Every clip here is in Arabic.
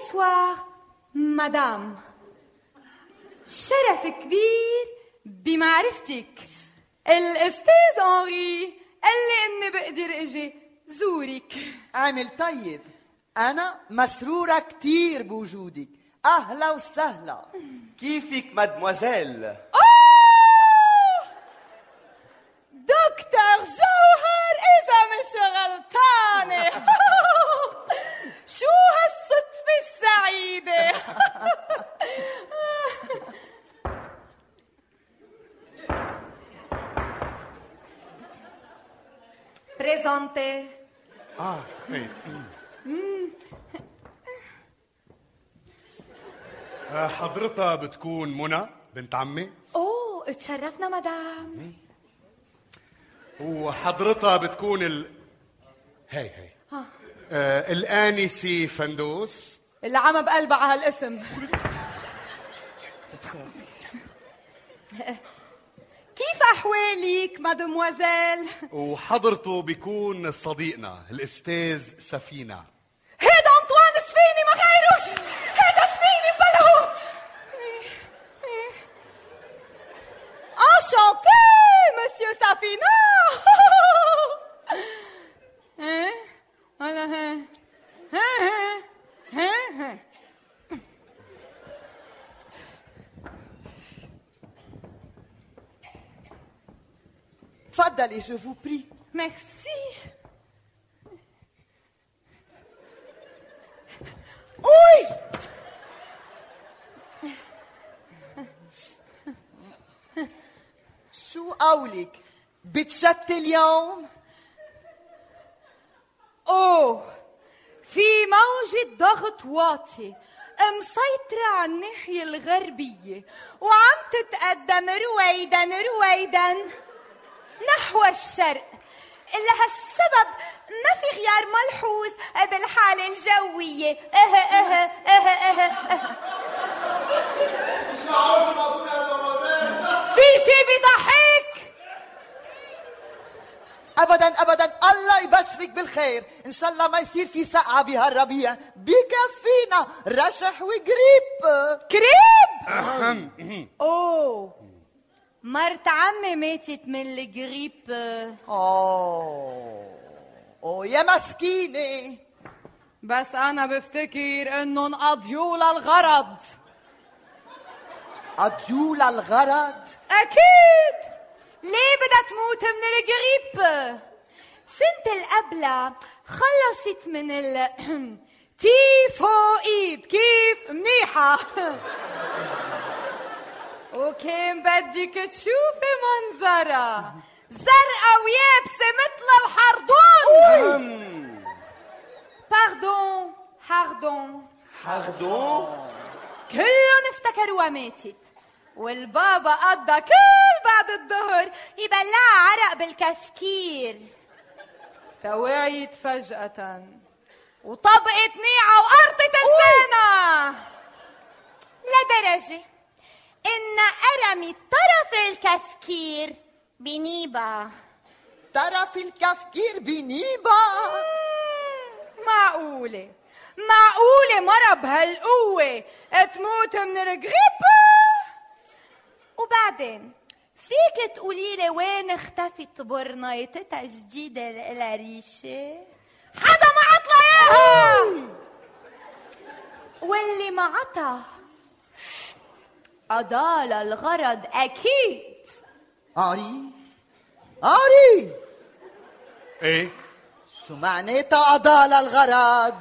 بونسوار مدام، شرف كبير بمعرفتك. الأستاذ أنري قال لي إني بقدر أجي زورك. عامل طيب، أنا مسرورة كتير بوجودك. أهلا وسهلا. كيفك مادموزيل؟ أوه دكتور جوهر إذا مش غلطانة. شو هالصدفة السعيدة. بريزونتي. ايه. حضرتها بتكون منى بنت عمي. اوه اتشرفنا مدام. وحضرتها بتكون هي الآنسة فندوس. اللي عم بقلبها على هالاسم. كيف أحوالك مادموزيل؟ وحضرته بيكون صديقنا الأستاذ سفينة. هيدا أنطوان سفيني ما غيروش. هيدا سفيني ببلهو. انشانتي مسيو سفينة. تفضلي je vous prie. Merci. أوي شو قولك؟ بتشتي اليوم؟ اوه في موجة ضغط واطي مسيطرة على الناحية الغربية وعم تتقدم رويدا نحو الشرق. لهالسبب ما في غيار ملحوظ بالحالة الجوية. في شي بيضحك؟ ابدا الله يبشرك بالخير. ان شاء الله ما يصير في سقعة بهالربيع، بكفينا رشح وقريب. كريب؟ اوه مرت عمي ماتت من الجريب. اوه يا مسكينة. بس انا بفتكر انهم قضيوا للغرض. قضيوا للغرض؟ اكيد. ليه بدها تموت من الجريب؟ سنة القبلة خلصت من تيفوئيد. كيف منيحة. وكان بدك تشوفي منظرة زرقاء ويابسة مثل الحردون. حردون كلهم افتكروها ماتت، والبابا قضى كل بعد الظهر يبلعها عرق بالكفكير. توعيت فجأة وطبقت نيعة وقرطت لسانها لدرجة إن أرمت طرف الكفكير بنيبة. طرف الكفكير بنيبة؟ معقولة مرة بهالقوة تموت من الجريب؟ وبعدين فيك تقوليلي وين اختفت برنيطتها جديدة القلاريشة؟ حدا ما عطلها اياها. واللي ما عطى أضال الغرض أكيد. عاري ايه شو معناتها أضال الغرض؟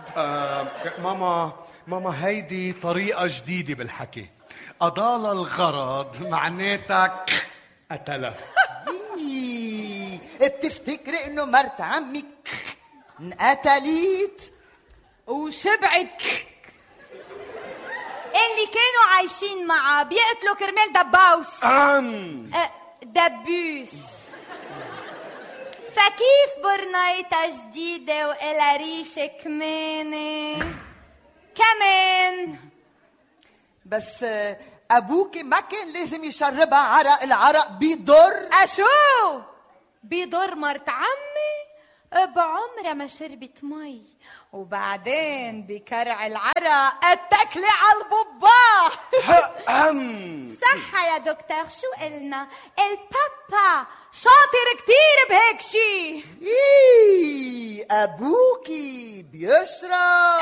ماما هيدي طريقة جديدة بالحكي. أضال الغرض معناتها قتله. بتفتكري انه مرت عمك انقتلت وشبعت؟ اللي كانوا عايشين معاه بيقتلوا كرمال دباوس. دبوس. فكيف برنيطة جديدة وإلها ريشة كمان بس أبوكي ما كان لازم يشربها عرق. العرق بيضر. أشو بيضر مرت عمي؟ بعمرها ما شربت مي، وبعدين بكرع العرق اتكلي على البباه. صح يا دكتور، شو قلنا؟ البابا شاطر كتير بهيك شي. ابوكي بيشرب.